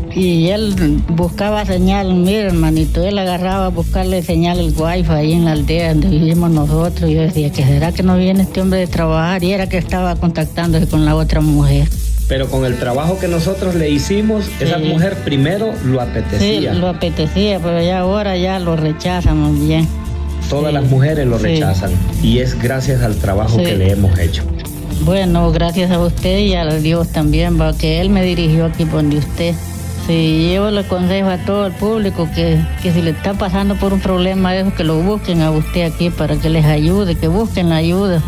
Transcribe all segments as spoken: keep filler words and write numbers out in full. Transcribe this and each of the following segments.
Y él buscaba señal, mira hermanito, él agarraba a buscarle señal el wifi ahí en la aldea donde vivimos nosotros. Y yo decía, ¿qué será que no viene este hombre de trabajar? Y era que estaba contactándose con la otra mujer. Pero con el trabajo que nosotros le hicimos, sí. Esa mujer primero lo apetecía. Sí, lo apetecía, pero ya ahora ya lo rechazan bien. Todas sí. las mujeres lo rechazan, sí. Y es gracias al trabajo sí. que le hemos hecho. Bueno, gracias a usted y a Dios también, porque Él me dirigió aquí donde usted. Sí, yo le aconsejo a todo el público que, que si le está pasando por un problema de eso, que lo busquen a usted aquí para que les ayude, que busquen la ayuda.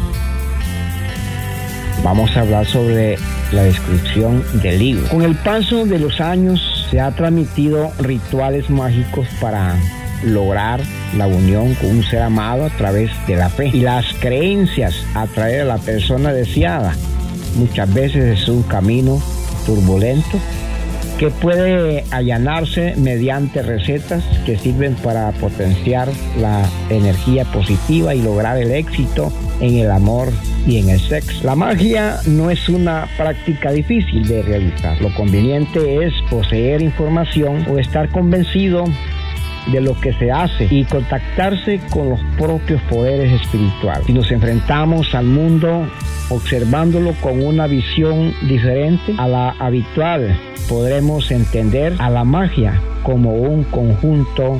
Vamos a hablar sobre la descripción del libro. Con el paso de los años se ha transmitido rituales mágicos para lograr la unión con un ser amado a través de la fe y las creencias a través de la persona deseada. Muchas veces es un camino turbulento que puede allanarse mediante recetas que sirven para potenciar la energía positiva y lograr el éxito en el amor y en el sexo. La magia no es una práctica difícil de realizar. Lo conveniente es poseer información o estar convencido de lo que se hace y contactarse con los propios poderes espirituales. Si nos enfrentamos al mundo observándolo con una visión diferente a la habitual, podremos entender a la magia como un conjunto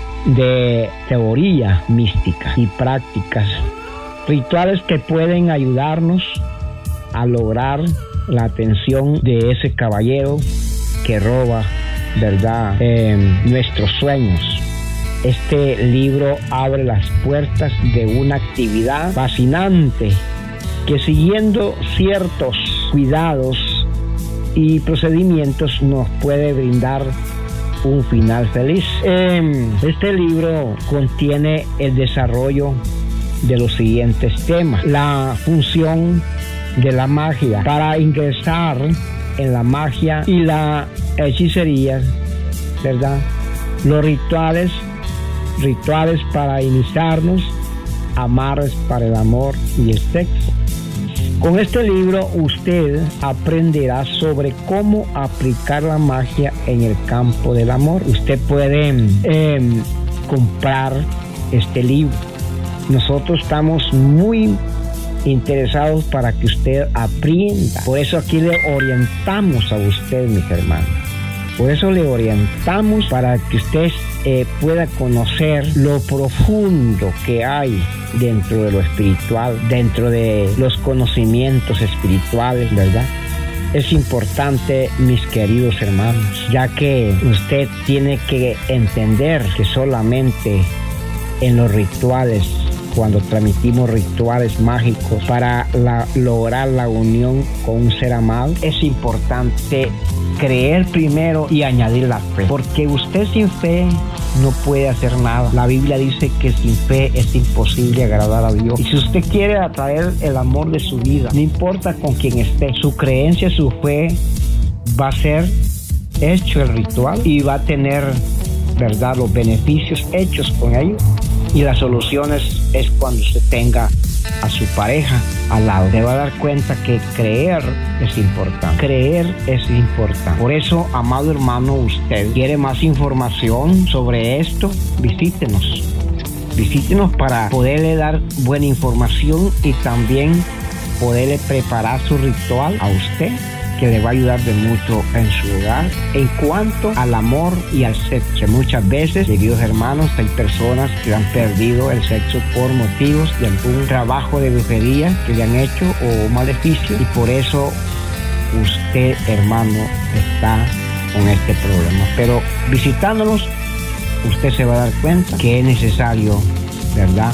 de teoría mística y prácticas, rituales que pueden ayudarnos a lograr la atención de ese caballero que roba, ¿verdad?, eh, nuestros sueños. Este libro abre las puertas de una actividad fascinante que, siguiendo ciertos cuidados y procedimientos, nos puede brindar un final feliz. Eh, este libro contiene el desarrollo de los siguientes temas: la función de la magia para ingresar en la magia y la hechicería, ¿verdad? Los rituales, rituales para iniciarnos, amarres para el amor y el sexo. Con este libro usted aprenderá sobre cómo aplicar la magia en el campo del amor. Usted puede eh, comprar este libro. Nosotros estamos muy interesados para que usted aprenda. Por eso aquí le orientamos a usted, mis hermanos. Por eso le orientamos para que usted eh, pueda conocer lo profundo que hay dentro de lo espiritual, dentro de los conocimientos espirituales, ¿verdad? Es importante, mis queridos hermanos, ya que usted tiene que entender que solamente en los rituales, cuando transmitimos rituales mágicos para la, lograr la unión con un ser amado, es importante creer primero y añadir la fe, porque usted sin fe no puede hacer nada. La Biblia dice que sin fe es imposible agradar a Dios. Y si usted quiere atraer el amor de su vida, no importa con quién esté, su creencia, su fe, va a ser hecho el ritual y va a tener, ¿verdad?, los beneficios hechos con ello. Y las soluciones es cuando usted tenga a su pareja al lado. Se va a dar cuenta que creer es importante. Creer es importante. Por eso, amado hermano, usted quiere más información sobre esto, visítenos. Visítenos para poderle dar buena información y también poderle preparar su ritual a usted, que le va a ayudar de mucho en su hogar en cuanto al amor y al sexo. Muchas veces, queridos hermanos, hay personas que han perdido el sexo por motivos de algún trabajo de brujería que le han hecho o maleficio, y por eso usted, hermano, está con este problema. Pero visitándonos, usted se va a dar cuenta que es necesario, ¿verdad?,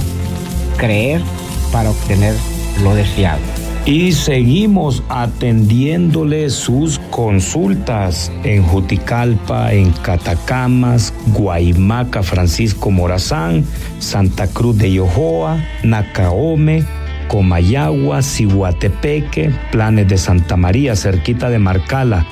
creer para obtener lo deseado. Y seguimos atendiéndole sus consultas en Juticalpa, en Catacamas, Guaymaca, Francisco Morazán, Santa Cruz de Yojoa, Nacaome, Comayagua, Ciguatepeque, Planes de Santa María, cerquita de Marcala,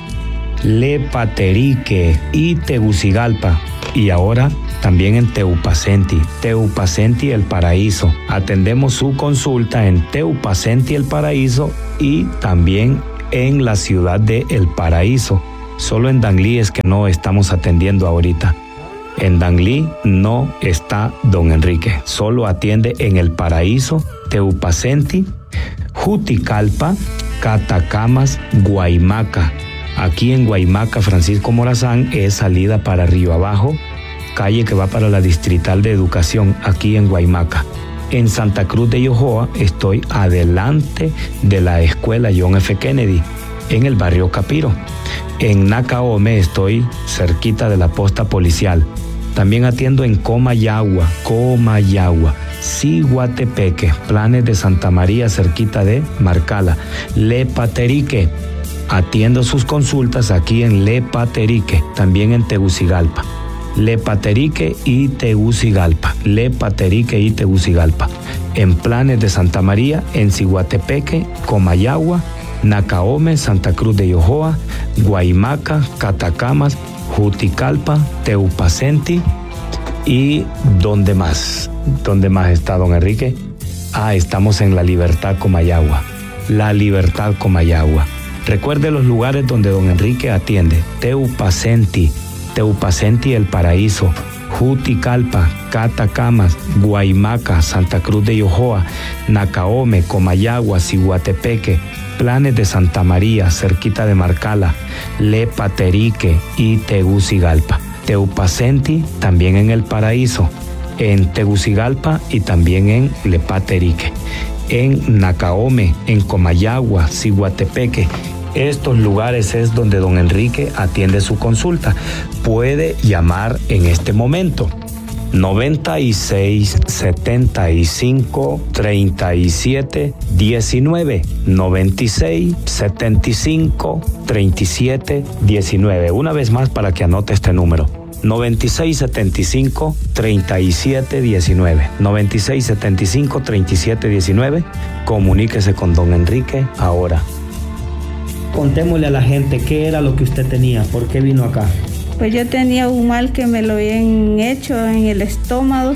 Lepaterique y Tegucigalpa. Y ahora también en Teupacenti, Teupacenti El Paraíso. Atendemos su consulta en Teupacenti El Paraíso y también en la ciudad de El Paraíso. Solo en Danlí es que no estamos atendiendo ahorita. En Danlí no está don Enrique. Solo atiende en El Paraíso, Teupacenti, Juticalpa, Catacamas, Guaymaca. Aquí en Guaymaca, Francisco Morazán, es salida para Río Abajo, calle que va para la Distrital de Educación, aquí en Guaymaca. En Santa Cruz de Yojoa estoy adelante de la escuela John F. Kennedy, en el barrio Capiro. En Nacaome estoy cerquita de la posta policial. También atiendo en Comayagua, Comayagua, Ciguatepeque, Planes de Santa María, cerquita de Marcala. Lepaterique, atiendo sus consultas aquí en Lepaterique, también en Tegucigalpa. Lepaterique y Tegucigalpa, Lepaterique y Tegucigalpa. En Planes de Santa María, en Ciguatepeque, Comayagua, Nacaome, Santa Cruz de Yojoa, Guaymaca, Catacamas, Juticalpa, Teupacenti y ¿dónde más? ¿Dónde más está don Enrique? Ah, estamos en La Libertad, Comayagua. La Libertad, Comayagua. Recuerde los lugares donde don Enrique atiende: Teupacenti, Teupacenti El Paraíso, Juticalpa, Catacamas, Guaymaca, Santa Cruz de Yojoa, Nacaome, Comayagua, Ciguatepeque, Planes de Santa María, cerquita de Marcala, Lepaterique y Tegucigalpa. Teupacenti también en El Paraíso, en Tegucigalpa y también en Lepaterique. En Nacaome, en Comayagua, Ciguatepeque. Estos lugares es donde don Enrique atiende su consulta. Puede llamar en este momento. noventa y seis, setenta y cinco, treinta y siete, diecinueve. noventa y seis, setenta y cinco, treinta y siete, diecinueve. Una vez más para que anote este número. noventa y seis, setenta y cinco, treinta y siete, diecinueve. noventa y seis, setenta y cinco, treinta y siete, diecinueve. Comuníquese con don Enrique ahora. Contémosle a la gente qué era lo que usted tenía, por qué vino acá. Pues yo tenía un mal que me lo habían hecho en el estómago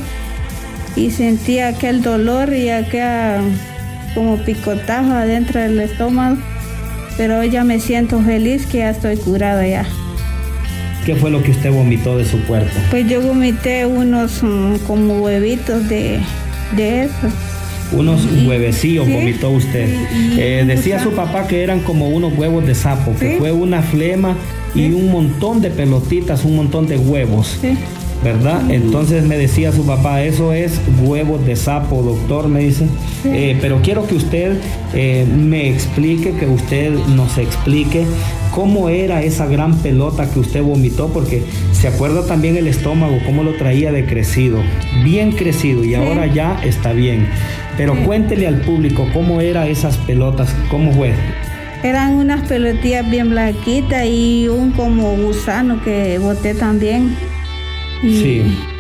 y sentía aquel dolor y aquel como picotazo adentro del estómago, pero hoy ya me siento feliz que ya estoy curada ya. ¿Qué fue lo que usted vomitó de su cuerpo? Pues yo vomité unos um, como huevitos de, de eso. Unos y, huevecillos sí, vomitó usted. Y, y eh, decía su papá que eran como unos huevos de sapo, que sí, fue una flema y sí, un montón de pelotitas, un montón de huevos. Sí. ¿Verdad? Sí. Entonces me decía su papá, eso es huevos de sapo, doctor, me dice. Sí. Eh, pero quiero que usted eh, me explique, que usted nos explique cómo era esa gran pelota que usted vomitó, porque se acuerda también el estómago, cómo lo traía de crecido, bien crecido, y sí, ahora ya está bien. Pero sí, cuéntele al público cómo eran esas pelotas, cómo fue. Eran unas pelotillas bien blanquitas y un como gusano que boté también. Y, sí.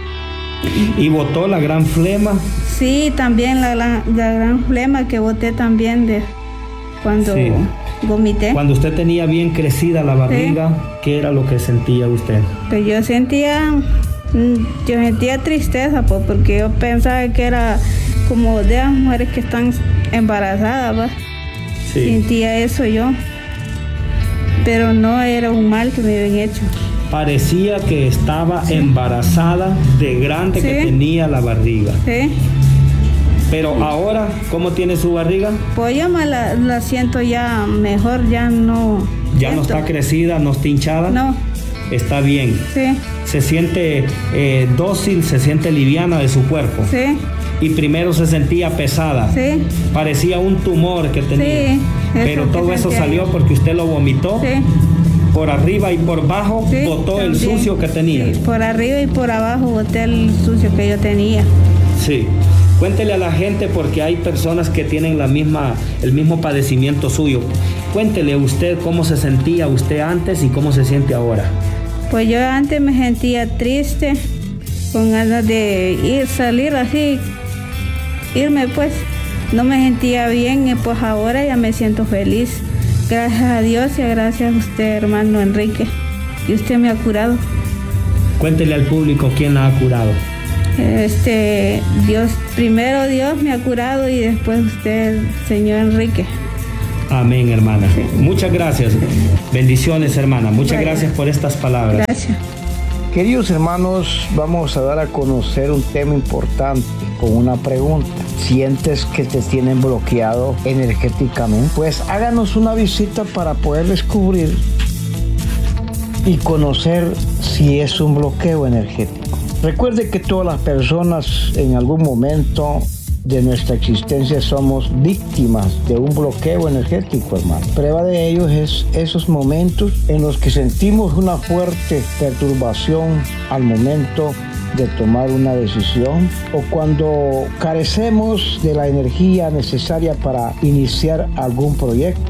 ¿Y botó la gran flema? Sí, también la, la, la gran flema que boté también de cuando sí, vomité. Cuando usted tenía bien crecida la barriga, sí, ¿qué era lo que sentía usted? Pues yo sentía, yo sentía tristeza, pues, porque yo pensaba que era como de las mujeres que están embarazadas, ¿va? Sí. Sentía eso yo, pero no era un mal que me habían hecho. Parecía que estaba sí, embarazada de grande, sí, que tenía la barriga. Sí. Pero ahora, ¿cómo tiene su barriga? Pues yo me la, la siento ya mejor, ya no... ¿Ya siento. No está crecida, no está hinchada? No. Está bien. Sí. Se siente eh, dócil, se siente liviana de su cuerpo. Sí. Y primero se sentía pesada. Sí. Parecía un tumor que tenía. Sí. Pero todo eso salió porque usted lo vomitó. Sí. Por arriba y por abajo, sí, botó también el sucio que tenía. Sí, por arriba y por abajo boté el sucio que yo tenía. Sí. Cuéntele a la gente, porque hay personas que tienen la misma, el mismo padecimiento suyo. Cuéntele usted cómo se sentía usted antes y cómo se siente ahora. Pues yo antes me sentía triste, con ganas de ir, salir así, irme pues. No me sentía bien y pues ahora ya me siento feliz. Gracias a Dios y gracias a usted, hermano Enrique. Y usted me ha curado. Cuéntele al público quién la ha curado. Este, Dios, primero Dios me ha curado y después usted, señor Enrique. Amén, hermana. Sí. Muchas gracias. Bendiciones, hermana. Muchas Vaya. gracias por estas palabras. Gracias. Queridos hermanos, vamos a dar a conocer un tema importante con una pregunta. ¿Sientes que te tienen bloqueado energéticamente? Pues háganos una visita para poder descubrir y conocer si es un bloqueo energético. Recuerde que todas las personas en algún momento de nuestra existencia somos víctimas de un bloqueo energético, hermano. Prueba de ello es esos momentos en los que sentimos una fuerte perturbación al momento de tomar una decisión, o cuando carecemos de la energía necesaria para iniciar algún proyecto.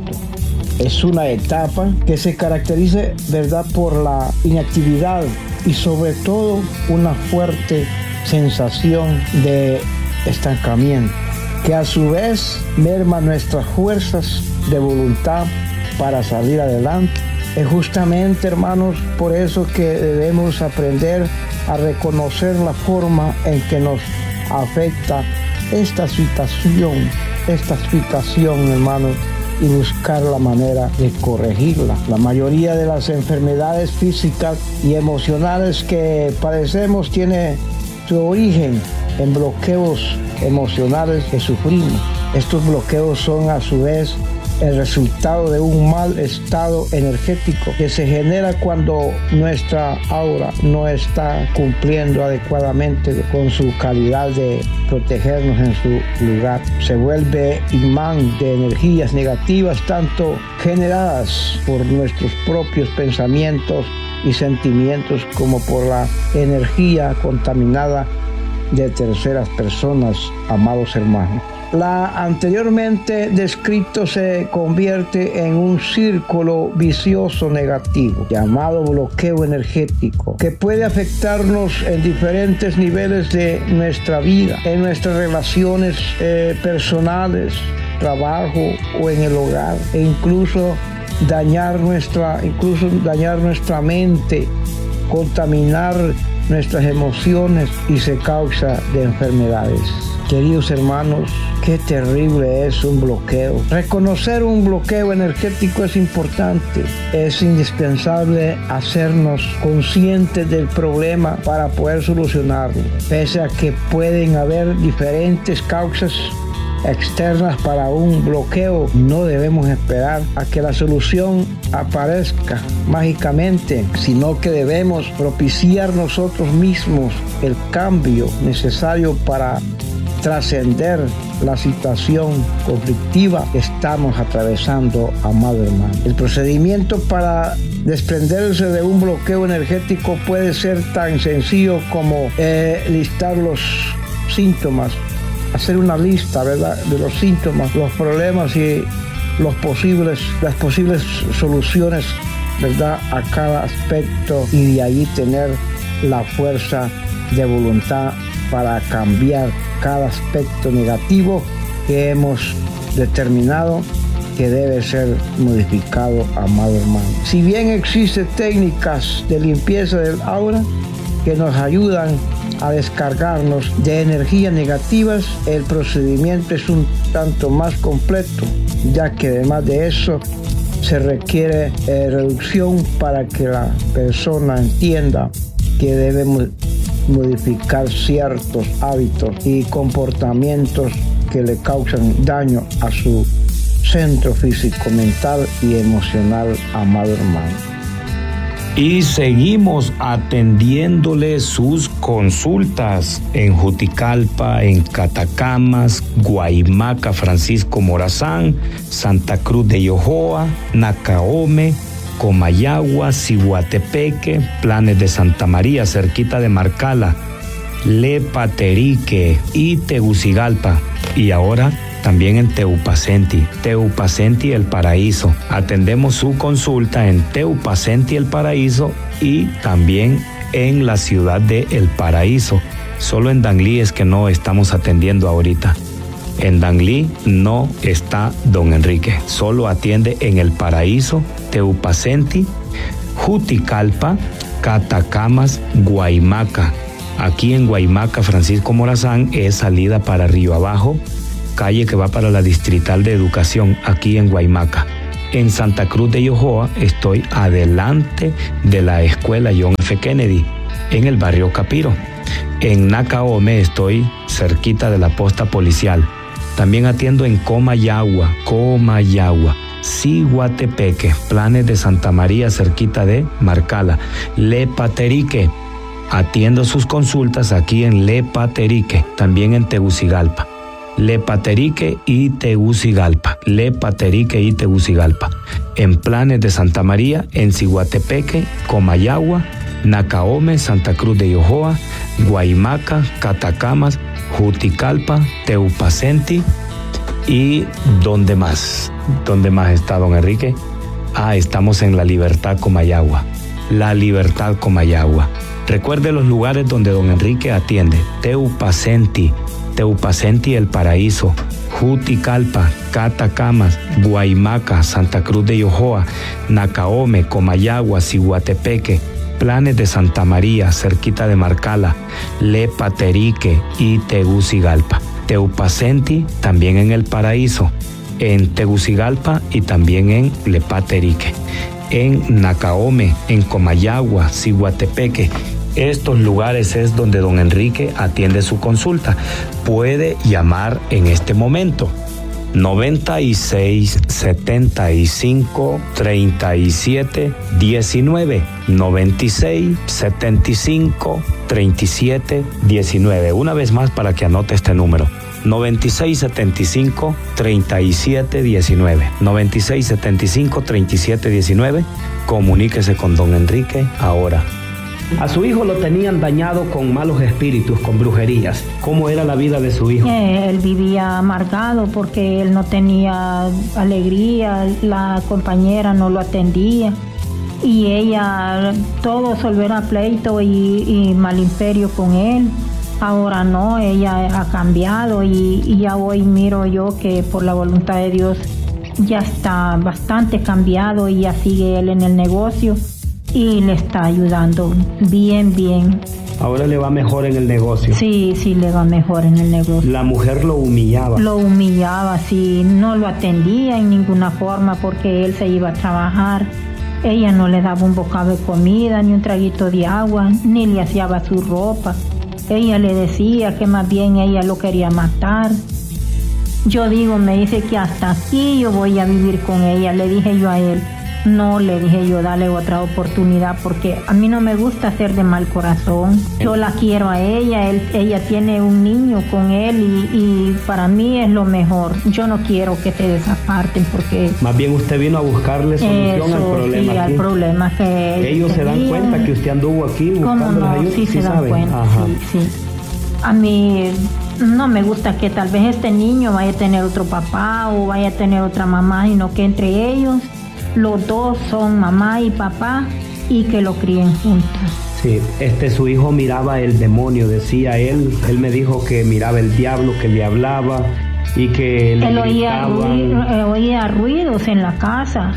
Es una etapa que se caracteriza, ¿verdad?, por la inactividad y sobre todo una fuerte sensación de estancamiento, que a su vez merma nuestras fuerzas de voluntad para salir adelante. Es justamente, hermanos, por eso que debemos aprender a reconocer la forma en que nos afecta esta situación, esta situación, hermanos, y buscar la manera de corregirla. La mayoría de las enfermedades físicas y emocionales que padecemos tiene su origen en bloqueos emocionales que sufrimos. Estos bloqueos son a su vez el resultado de un mal estado energético que se genera cuando nuestra aura no está cumpliendo adecuadamente con su calidad de protegernos en su lugar. Se vuelve imán de energías negativas, tanto generadas por nuestros propios pensamientos y sentimientos como por la energía contaminada de terceras personas, amados hermanos. La anteriormente descrito se convierte en un círculo vicioso negativo llamado bloqueo energético, que puede afectarnos en diferentes niveles de nuestra vida, en nuestras relaciones eh, personales, trabajo o en el hogar, e incluso dañar nuestra, incluso dañar nuestra mente, contaminar nuestras emociones y se causa de enfermedades. Queridos hermanos, qué terrible es un bloqueo. Reconocer un bloqueo energético es importante. Es indispensable hacernos conscientes del problema para poder solucionarlo. Pese a que pueden haber diferentes causas externas para un bloqueo, no debemos esperar a que la solución aparezca mágicamente, sino que debemos propiciar nosotros mismos el cambio necesario para trascender la situación conflictiva que estamos atravesando, amado hermano. El procedimiento para desprenderse de un bloqueo energético puede ser tan sencillo como eh, listar los síntomas, hacer una lista, ¿verdad?, de los síntomas, los problemas y los posibles, las posibles soluciones, ¿verdad?, a cada aspecto, y de ahí tener la fuerza de voluntad para cambiar cada aspecto negativo que hemos determinado que debe ser modificado, amado hermano. Si bien existen técnicas de limpieza del aura que nos ayudan a descargarnos de energías negativas, el procedimiento es un tanto más completo, ya que además de eso se requiere eh, reducción para que la persona entienda que debemos modificar ciertos hábitos y comportamientos que le causan daño a su centro físico, mental y emocional, amado hermano. Y seguimos atendiéndole sus consultas en Juticalpa, en Catacamas, Guaymaca, Francisco Morazán, Santa Cruz de Yojoa, Nacaome, Comayagua, Ciguatepeque, Planes de Santa María, cerquita de Marcala, Lepaterique y Tegucigalpa. Y ahora también en Teupacenti, Teupacenti El Paraíso. Atendemos su consulta en Teupacenti El Paraíso y también en la ciudad de El Paraíso. Solo en Danlí es que no estamos atendiendo ahorita. En Danlí no está don Enrique, solo atiende en El Paraíso, Teupacenti, Juticalpa, Catacamas, Guaymaca. Aquí en Guaymaca, Francisco Morazán, es salida para Río Abajo, calle que va para la Distrital de Educación, aquí en Guaymaca. En Santa Cruz de Yojoa estoy adelante de la escuela John F. Kennedy, en el barrio Capiro. En Nacaome estoy cerquita de la posta policial. También atiendo en Comayagua, Comayagua, Ciguatepeque, Planes de Santa María, cerquita de Marcala. Lepaterique, atiendo sus consultas aquí en Lepaterique, también en Tegucigalpa. Lepaterique y Tegucigalpa, Lepaterique y Tegucigalpa. En Planes de Santa María, en Ciguatepeque, Comayagua, Nacaome, Santa Cruz de Yojoa, Guaymaca, Catacamas, Juticalpa, Teupacenti y ¿dónde más? ¿Dónde más está, don Enrique? Ah, estamos en La Libertad, Comayagua. La Libertad, Comayagua. Recuerde los lugares donde don Enrique atiende: Teupacenti, Teupacenti El Paraíso, Juticalpa, Catacamas, Guaymaca, Santa Cruz de Yojoa, Nacaome, Comayagua, Ciguatepeque, Planes de Santa María, cerquita de Marcala, Lepaterique y Tegucigalpa. Teupacenti, también en El Paraíso, en Tegucigalpa y también en Lepaterique. En Nacaome, en Comayagua, Ciguatepeque. Estos lugares es donde don Enrique atiende su consulta. Puede llamar en este momento. noventa y seis, setenta y cinco, treinta y siete, diecinueve. noventa y seis, setenta y cinco, treinta y siete, diecinueve. Una vez más para que anote este número. noventa y seis, setenta y cinco, treinta y siete, diecinueve. noventa y seis, setenta y cinco, treinta y siete, diecinueve. Comuníquese con don Enrique ahora. A su hijo lo tenían dañado con malos espíritus, con brujerías. ¿Cómo era la vida de su hijo? Eh, él vivía amargado porque él no tenía alegría, la compañera no lo atendía y ella todo solvera pleito y, y mal imperio con él. Ahora no, ella ha cambiado y, y ya hoy miro yo que por la voluntad de Dios ya está bastante cambiado y ya sigue él en el negocio. Y le está ayudando bien, bien. Ahora le va mejor en el negocio. Sí, sí, le va mejor en el negocio. La mujer lo humillaba. Lo humillaba, sí, no lo atendía en ninguna forma porque él se iba a trabajar. Ella no le daba un bocado de comida, ni un traguito de agua, ni le hacía su ropa. Ella le decía que más bien ella lo quería matar. Yo digo, me dice que hasta aquí yo voy a vivir con ella, le dije yo a él. No, le dije yo, dale otra oportunidad porque a mí no me gusta ser de mal corazón. Yo la quiero a ella, él, ella tiene un niño con él y, y para mí es lo mejor. Yo no quiero que se desaparten porque... Más bien usted vino a buscarle solución eso, al problema. Sí, aquí. al problema que... Ellos se dan cuenta que usted anduvo aquí buscando no? ayuda. Sí, sí se dan saben. cuenta, Ajá. sí, sí. A mí no me gusta que tal vez este niño vaya a tener otro papá o vaya a tener otra mamá, sino que entre ellos... los dos son mamá y papá y que lo críen juntos. Sí, este su hijo miraba el demonio, decía él, él me dijo que miraba el diablo, que le hablaba y que le él oía, gritaban. ruido, oía ruidos en la casa.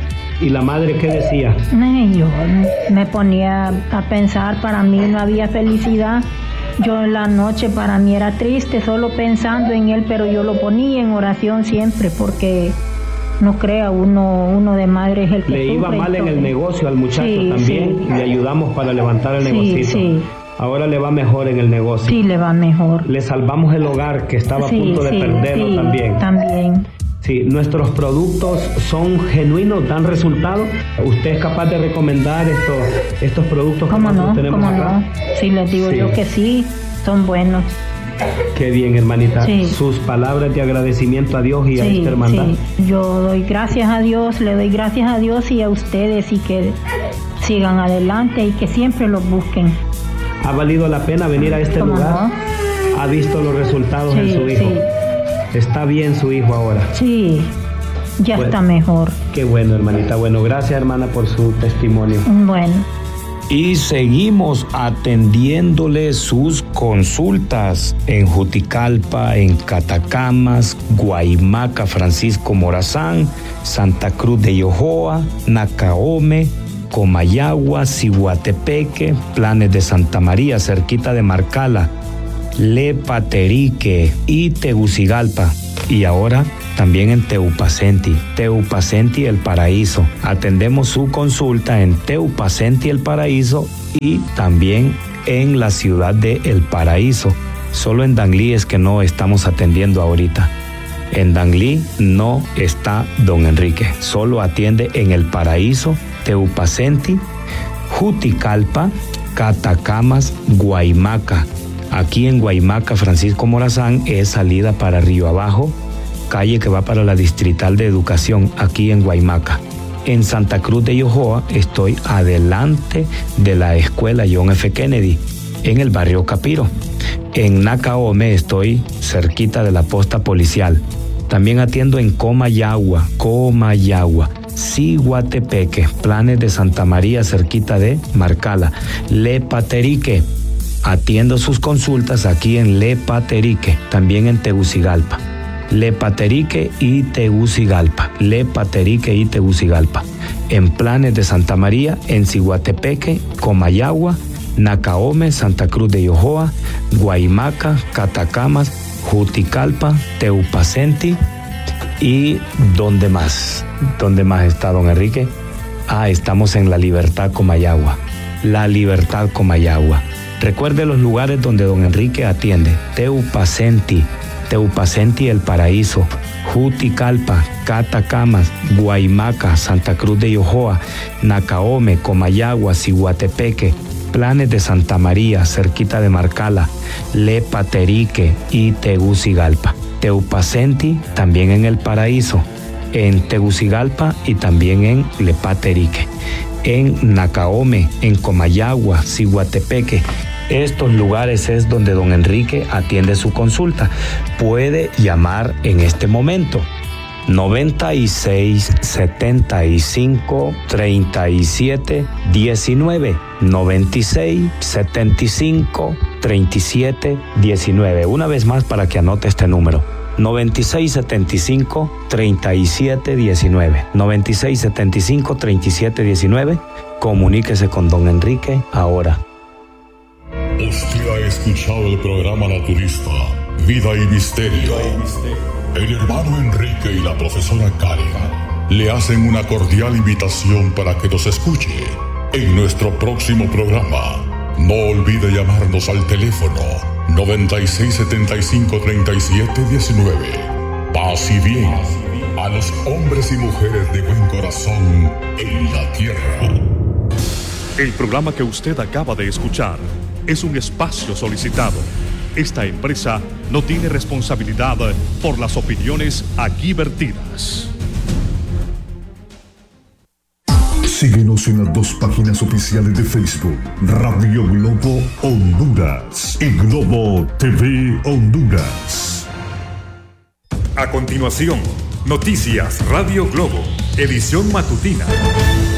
¿Y la madre qué decía? Y yo me ponía a pensar, para mí no había felicidad. Yo en la noche para mí era triste, solo pensando en él, pero yo lo ponía en oración siempre porque... No crea, uno uno de madre es el que le sufre. iba mal en el negocio al muchacho sí, también, sí. y le ayudamos para levantar el sí, negocito. Sí. Ahora le va mejor en el negocio. Sí, le va mejor. Le salvamos el hogar que estaba sí, a punto de sí, perderlo sí, también. También. Sí, nuestros productos son genuinos, dan resultados. ¿Usted es capaz de recomendar estos, estos productos que ¿Cómo nosotros no? tenemos ¿Cómo acá? no? Sí, les digo Sí. yo que sí, son buenos. Qué bien, hermanita. Sí. Sus palabras de agradecimiento a Dios y sí, a esta hermandad. Sí. Yo doy gracias a Dios, le doy gracias a Dios y a ustedes y que sigan adelante y que siempre los busquen. ¿Ha valido la pena venir a este ¿Cómo lugar? no? ¿Ha visto los resultados Sí, en su hijo? sí. ¿Está bien su hijo ahora? Sí, ya Bueno. está mejor. Qué bueno, hermanita. Bueno, gracias, hermana, por su testimonio. Bueno. Y seguimos atendiéndole sus consultas en Juticalpa, en Catacamas, Guaymaca, Francisco Morazán, Santa Cruz de Yojoa, Nacaome, Comayagua, Ciguatepeque, Planes de Santa María, cerquita de Marcala, Lepaterique y Tegucigalpa. y ahora también en Teupacenti, Teupacenti El Paraíso. Atendemos su consulta en Teupacenti El Paraíso y también en la ciudad de El Paraíso. Solo en Danlí es que no estamos atendiendo ahorita. En Danlí no está don Enrique, solo atiende en El Paraíso, Teupacenti, Juticalpa, Catacamas, Guaymaca. Aquí en Guaymaca, Francisco Morazán, es salida para Río Abajo, calle que va para la Distrital de Educación, aquí en Guaymaca. En Santa Cruz de Yojoa estoy adelante de la escuela John F. Kennedy, en el barrio Capiro. En Nacaome estoy cerquita de la posta policial. También atiendo en Comayagua, Comayagua, Ciguatepeque, Planes de Santa María, cerquita de Marcala, Lepaterique. Atiendo sus consultas aquí en Lepaterique, también en Tegucigalpa. Lepaterique y Tegucigalpa, Lepaterique y Tegucigalpa. En Planes de Santa María, en Ciguatepeque, Comayagua, Nacaome, Santa Cruz de Yojoa, Guaymaca, Catacamas, Juticalpa, Teupacenti y ¿dónde más? ¿Dónde más está don Enrique? Ah, estamos en La Libertad, Comayagua. La Libertad, Comayagua. Recuerde los lugares donde don Enrique atiende: Teupacenti, Teupacenti El Paraíso, Juticalpa, Catacamas, Guaymaca, Santa Cruz de Yojoa, Nacaome, Comayagua, Ciguatepeque, Planes de Santa María, cerquita de Marcala, Lepaterique y Tegucigalpa. Teupacenti también en El Paraíso, en Tegucigalpa y también en Lepaterique. En Nacaome, en Comayagua, Ciguatepeque. Estos lugares es donde don Enrique atiende su consulta. Puede llamar en este momento. noventa y seis, setenta y cinco, treinta y siete, diecinueve. noventa y seis, setenta y cinco, treinta y siete, diecinueve. Una vez más para que anote este número. noventa y seis, setenta y cinco, treinta y siete, diecinueve. noventa y seis, setenta y cinco, treinta y siete, diecinueve. Comuníquese con don Enrique ahora. Usted ha escuchado el programa naturista Vida y Misterio. El hermano Enrique y la profesora Karen le hacen una cordial invitación para que nos escuche en nuestro próximo programa. No olvide llamarnos al teléfono noventa y seis, setenta y cinco, treinta y siete, diecinueve. Paz y bien a los hombres y mujeres de buen corazón en la tierra. El programa que usted acaba de escuchar es un espacio solicitado. Esta empresa no tiene responsabilidad por las opiniones aquí vertidas. Síguenos en las dos páginas oficiales de Facebook, Radio Globo Honduras y Globo T V Honduras. A continuación, Noticias Radio Globo, edición matutina.